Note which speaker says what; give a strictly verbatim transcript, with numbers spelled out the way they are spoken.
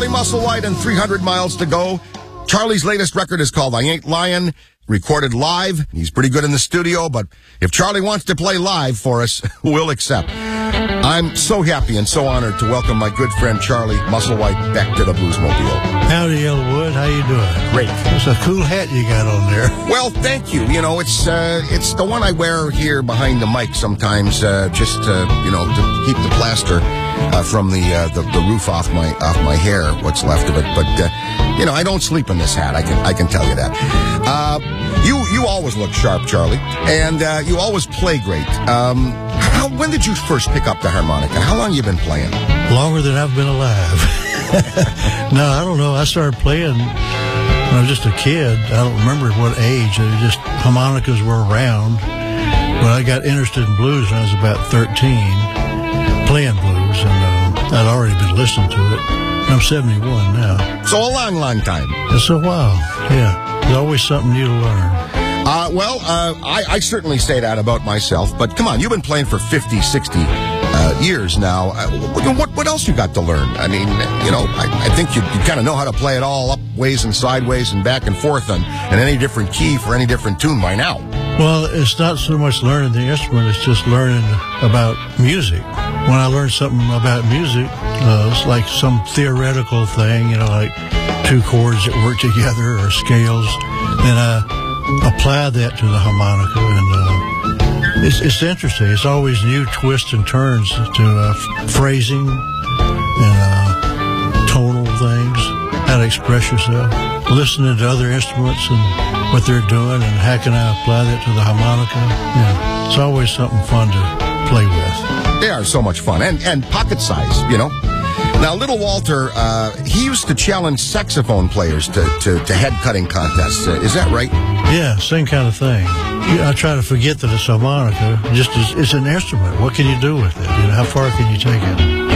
Speaker 1: Charlie Musselwhite and three hundred miles to Go. Charlie's latest record is called I Ain't Lying, recorded live. He's pretty good in the studio, but if Charlie wants to play live for us, we'll accept. I'm so happy and so honored to welcome my good friend Charlie Musselwhite back to the Bluesmobile.
Speaker 2: Howdy, Elwood. How you doing?
Speaker 1: Great.
Speaker 2: That's a cool hat you got on there.
Speaker 1: Well, thank you. You know, it's uh, it's the one I wear here behind the mic sometimes, uh, just uh, you know, to keep the plaster uh, from the, uh, the the roof off my off my hair, what's left of it. But uh, you know, I don't sleep in this hat. I can I can tell you that. Uh, you you always look sharp, Charlie, and uh, you always play great. Um, how, when did you first pick up the harmonica? How long have you been playing?
Speaker 2: Longer than I've been alive. No, I don't know. I started playing when I was just a kid. I don't remember at what age. It just harmonicas were around. But I got interested in blues when I was about thirteen, playing blues, and uh, I'd already been listening to it. I'm seventy-one now.
Speaker 1: So a long, long time.
Speaker 2: It's a while, yeah. There's always something new to learn.
Speaker 1: Uh, well, uh, I, I certainly say that about myself, but come on, you've been playing for fifty, sixty uh, years now. Uh, what, what else you got to learn? I mean, you know, I, I think you, you kind of know how to play it all up ways and sideways and back and forth on, in any different key for any different tune by now.
Speaker 2: Well, it's not so much learning the instrument, it's just learning about music. When I learn something about music, uh, it's like some theoretical thing, you know, like two chords that work together or scales, then I apply that to the harmonica, and uh, it's, it's interesting. It's always new twists and turns to uh, phrasing and uh, tonal things, how to express yourself. Listening to other instruments and what they're doing, and how can I apply that to the harmonica. Yeah, it's always something fun to play with.
Speaker 1: They are so much fun, and, and pocket size, you know. Now, Little Walter, uh, he used to challenge saxophone players to, to, to head-cutting contests. Uh, is that right?
Speaker 2: Yeah, same kind of thing. I try to forget that it's harmonica. Just as, it's an instrument. What can you do with it? You know, how far can you take it?